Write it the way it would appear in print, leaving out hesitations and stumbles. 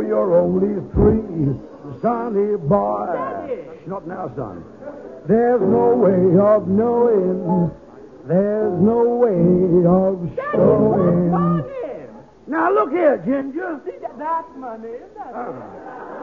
you're only 3, sonny boy. Daddy. Not now, son. There's no way of knowing. There's no way of showing. Daddy, Now, look here, Ginger. that's my name. That's